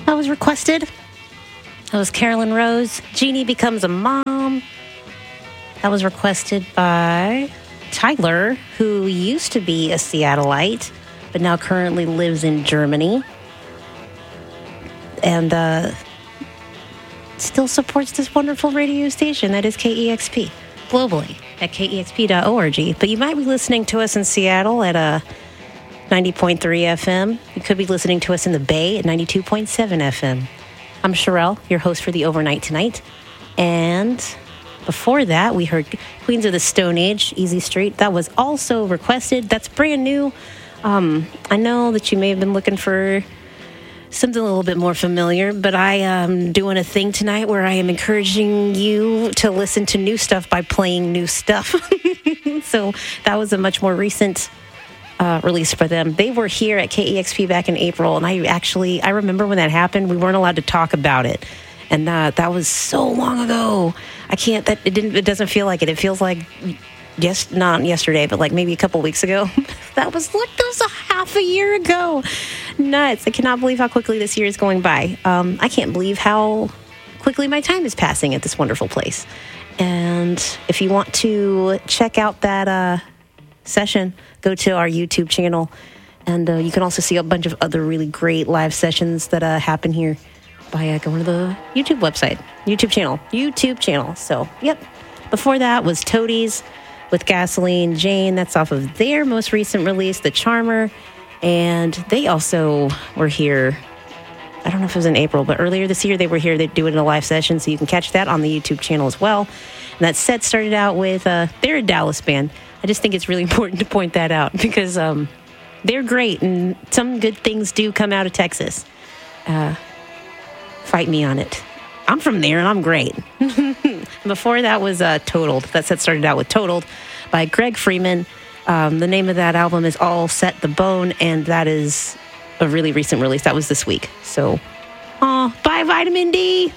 That was requested. That was Carolyn Rose. Jeannie Becomes a Mom. That was requested by Tyler, who used to be a Seattleite, but now currently lives in Germany. And still supports this wonderful radio station that is KEXP globally at kexp.org. But you might be listening to us in Seattle at 90.3 FM. You could be listening to us in the Bay at 92.7 FM. I'm Sherelle, your host for the Overnight Tonight. And before that, we heard Queens of the Stone Age, Easy Street. That was also requested. That's brand new. I know that you may have been looking for something a little bit more familiar, but I am doing a thing tonight where I am encouraging you to listen to new stuff by playing new stuff. So that was a much more recent release for them. They were here at KEXP back in April, and I remember when that happened. We weren't allowed to talk about it, and that was so long ago. It doesn't feel like it. It feels like not yesterday, but like maybe a couple weeks ago. That was a half a year ago. Nuts. I cannot believe how quickly this year is going by. I can't believe how quickly my time is passing at this wonderful place. And if you want to check out that session, go to our YouTube channel. And you can also see a bunch of other really great live sessions that happen here by going to the YouTube channel. So, yep. Before that was Toadies with Gasoline Jane. That's off of their most recent release, The Charmer. And they also were here, I don't know if it was in April, but earlier this year they were here. They do it in a live session, so you can catch that on the YouTube channel as well. And that set started out with, they're a Dallas band. I just think it's really important to point that out because they're great, and some good things do come out of Texas. Fight me on it. I'm from there, and I'm great. Before that was Totaled. That set started out with Totaled by Greg Freeman. The name of that album is All Set the Bone, and that is a really recent release. That was this week. So, bye Vitamin D.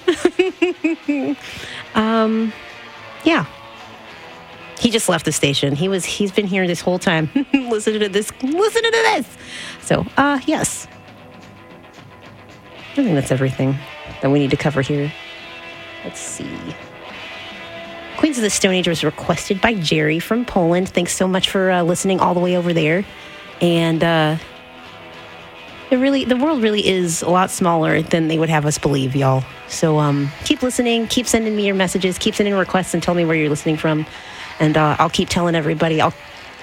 Yeah. He just left the station. He's been here this whole time. Listen to this. So, yes. I think that's everything that we need to cover here. Let's see. Queens of the Stone Age was requested by Jerry from Poland. Thanks so much for listening all the way over there. And the world really is a lot smaller than they would have us believe, y'all. So keep listening, keep sending me your messages, keep sending requests, and tell me where you're listening from. And I'll keep telling everybody I'll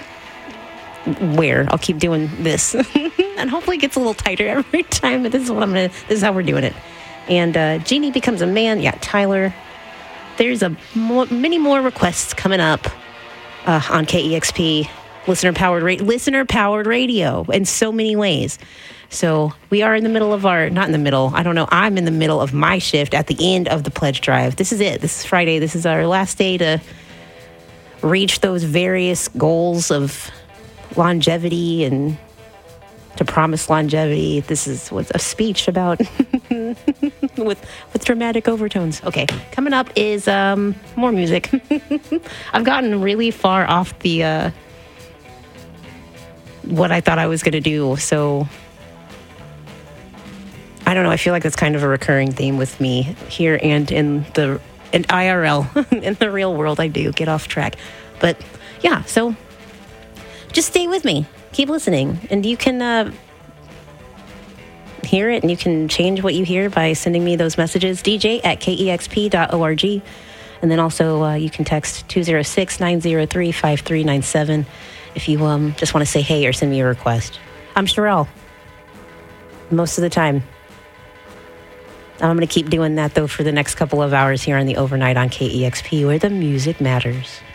keep doing this. And hopefully it gets a little tighter every time, but this is how we're doing it. And Jeannie Becomes a Man. Yeah, Tyler. There's many more requests coming up on KEXP, listener-powered radio in so many ways. So we are in the middle of I'm in the middle of my shift at the end of the pledge drive. This is it. This is Friday. This is our last day to reach those various goals of longevity and to promise longevity. This is a speech about with dramatic overtones. Okay, coming up is more music. I've gotten really far off the what I thought I was going to do, so I don't know. I feel like that's kind of a recurring theme with me here and in IRL, in the real world. I do get off track, but yeah. So just stay with me. Keep listening, and you can hear it, and you can change what you hear by sending me those messages, dj@kexp.org. And then also you can text 206-903-5397 if you just want to say hey or send me a request. I'm Sherelle. Most of the time. I'm going to keep doing that, though, for the next couple of hours here on the Overnight on KEXP, where the music matters.